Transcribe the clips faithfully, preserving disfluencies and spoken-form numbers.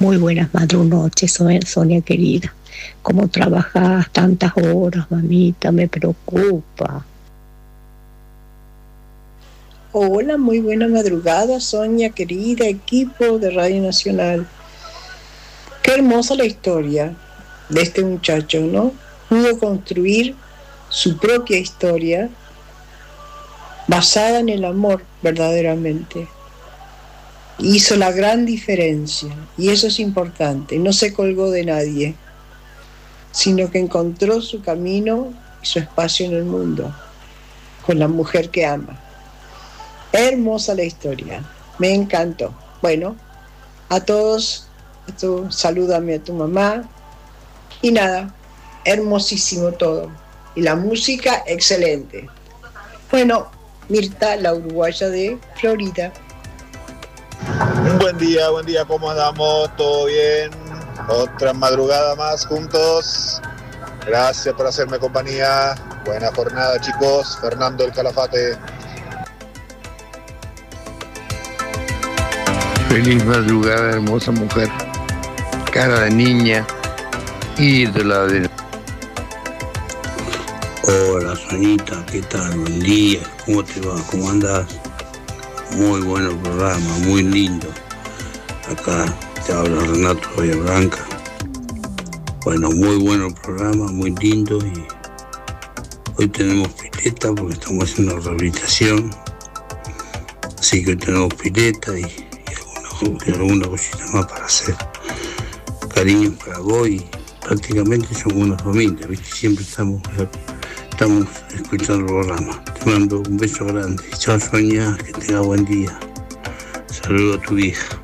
Muy buenas madrunoches, Sonia querida. ¿Cómo trabajás tantas horas, mamita? Me preocupa. Hola, muy buena madrugada, Sonia querida, equipo de Radio Nacional. Qué hermosa la historia de este muchacho, ¿no? Pudo construir su propia historia basada en el amor, verdaderamente. Hizo la gran diferencia, y eso es importante. No se colgó de nadie, sino que encontró su camino y su espacio en el mundo, con la mujer que ama. Hermosa la historia, me encantó. Bueno, a todos, tú, salúdame a tu mamá, y nada, hermosísimo todo. Y la música, excelente. Bueno, Mirta, la uruguaya de Florida. Buen día, buen día, ¿cómo andamos? ¿Todo bien? Otra madrugada más juntos. Gracias por hacerme compañía. Buena jornada, chicos. Fernando el Calafate. Feliz madrugada, hermosa mujer. Cara de niña, ídola de... Hola, Sonita, ¿qué tal? Buen día. ¿Cómo te va? ¿Cómo andás? Muy bueno programa, muy lindo. Acá te habla Renato Villablanca. Bueno, muy bueno programa, muy lindo. Y hoy tenemos pileta porque estamos haciendo rehabilitación. Así que hoy tenemos pileta y, y, alguna, y alguna cosita más para hacer. Cariños para vos y prácticamente somos una familia, ¿viste? Siempre estamos, estamos escuchando el programa. Te mando un beso grande. Chao, Sonia, que tenga buen día. Saludo a tu hija.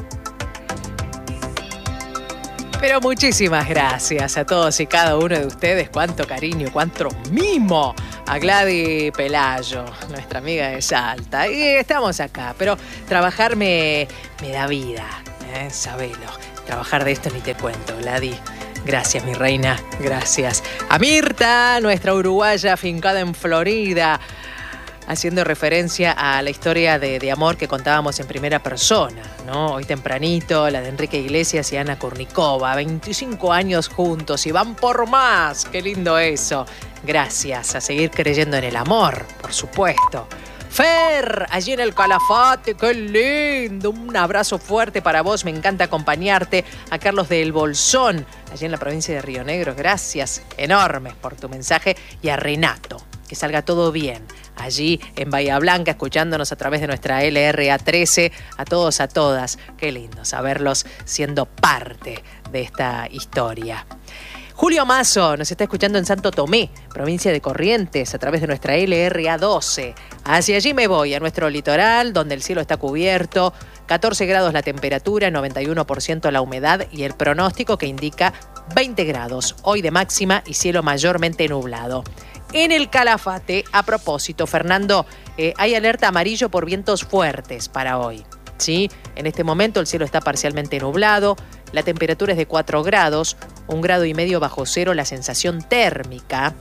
Pero muchísimas gracias a todos y cada uno de ustedes. Cuánto cariño, cuánto mimo a Gladys Pelayo, nuestra amiga de Salta. Y estamos acá, pero trabajar me, me da vida, ¿eh? Sabelo. Trabajar de esto ni te cuento, Gladys. Gracias, mi reina, gracias. A Mirta, nuestra uruguaya afincada en Florida, haciendo referencia a la historia de, de amor que contábamos en primera persona, ¿no? Hoy tempranito, la de Enrique Iglesias y Ana Kurnikova, veinticinco años juntos y van por más. Qué lindo eso. Gracias, a seguir creyendo en el amor, por supuesto. Fer, allí en el Calafate, qué lindo. Un abrazo fuerte para vos, me encanta acompañarte. A Carlos del Bolsón, allí en la provincia de Río Negro, gracias enormes por tu mensaje. Y a Renato, que salga todo bien, allí en Bahía Blanca, escuchándonos a través de nuestra L R A trece. A todos, a todas, qué lindo saberlos siendo parte de esta historia. Julio Mazo nos está escuchando en Santo Tomé, provincia de Corrientes, a través de nuestra L R A doce. Hacia allí me voy, a nuestro litoral, donde el cielo está cubierto, catorce grados la temperatura, noventa y uno por ciento la humedad y el pronóstico que indica veinte grados, hoy de máxima y cielo mayormente nublado. En el Calafate, a propósito, Fernando, eh, hay alerta amarillo por vientos fuertes para hoy. ¿Sí? En este momento el cielo está parcialmente nublado, la temperatura es de cuatro grados, un grado y medio bajo cero la sensación térmica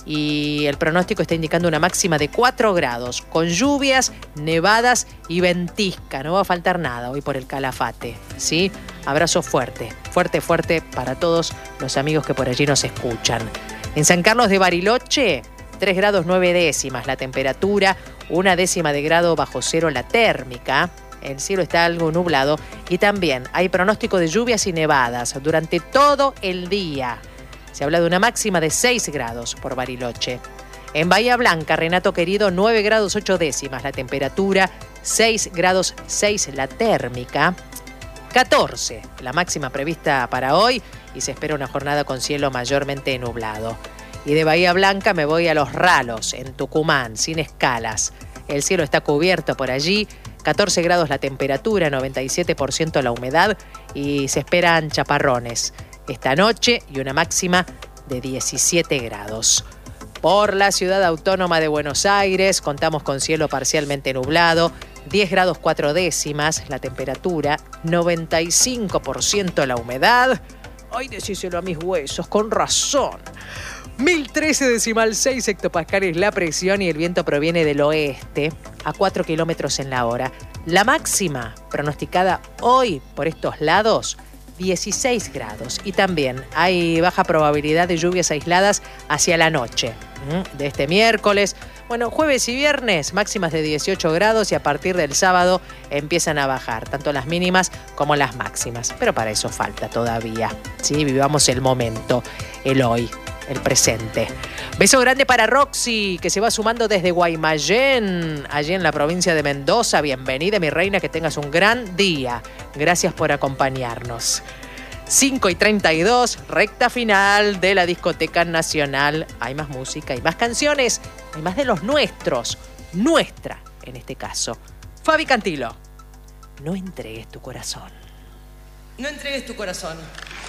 y el pronóstico está indicando una máxima de cuatro grados, con lluvias, nevadas y ventisca. No va a faltar nada hoy por el Calafate, ¿sí? Abrazo fuerte, fuerte, fuerte para todos los amigos que por allí nos escuchan. En San Carlos de Bariloche, tres grados nueve décimas la temperatura, una décima de grado bajo cero la térmica. El cielo está algo nublado y también hay pronóstico de lluvias y nevadas durante todo el día. Se habla de una máxima de seis grados por Bariloche. En Bahía Blanca, Renato querido, nueve grados ocho décimas la temperatura, seis grados seis la térmica, catorce la máxima prevista para hoy y se espera una jornada con cielo mayormente nublado. Y de Bahía Blanca me voy a Los Ralos, en Tucumán, sin escalas. El cielo está cubierto por allí, catorce grados la temperatura, noventa y siete por ciento la humedad y se esperan chaparrones esta noche y una máxima de diecisiete grados. Por la ciudad autónoma de Buenos Aires contamos con cielo parcialmente nublado, diez grados cuatro décimas la temperatura, noventa y cinco por ciento la humedad. Ay, decíselo a mis huesos, con razón. mil trece decimal seis hectopascales la presión y el viento proviene del oeste a cuatro kilómetros en la hora. La máxima pronosticada hoy por estos lados, dieciséis grados. Y también hay baja probabilidad de lluvias aisladas hacia la noche de este miércoles. Bueno, jueves y viernes máximas de dieciocho grados y a partir del sábado empiezan a bajar, tanto las mínimas como las máximas. Pero para eso falta todavía, ¿sí? Vivamos el momento, el hoy, el presente. Beso grande para Roxy, que se va sumando desde Guaymallén, allí en la provincia de Mendoza. Bienvenida, mi reina, que tengas un gran día. Gracias por acompañarnos. cinco y treinta y dos, recta final de la Discoteca Nacional. Hay más música, hay más canciones, hay más de los nuestros. Nuestra, en este caso. Fabi Cantilo, no entregues tu corazón. No entregues tu corazón.